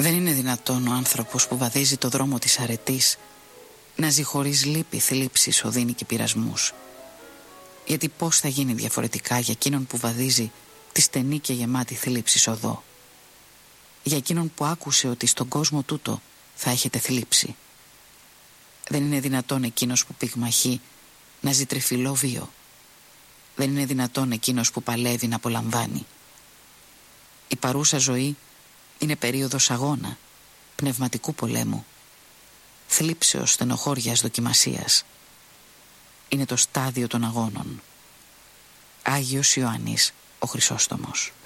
Δεν είναι δυνατόν ο άνθρωπος που βαδίζει το δρόμο της αρετής να ζει χωρίς λύπη, θλίψεις, οδύνη και πειρασμούς. Γιατί πώς θα γίνει διαφορετικά για εκείνον που βαδίζει τη στενή και γεμάτη θλίψης οδό? Για εκείνον που άκουσε ότι στον κόσμο τούτο θα έχετε θλίψη. Δεν είναι δυνατόν εκείνος που πυγμαχεί να ζει τρυφηλό βίο. Δεν είναι δυνατόν εκείνος που παλεύει να απολαμβάνει. Η παρούσα ζωή είναι περίοδος αγώνα, πνευματικού πολέμου, θλίψεως, στενοχώριας, δοκιμασίας. Είναι το στάδιο των αγώνων. Άγιος Ιωάννης ο Χρυσόστομος.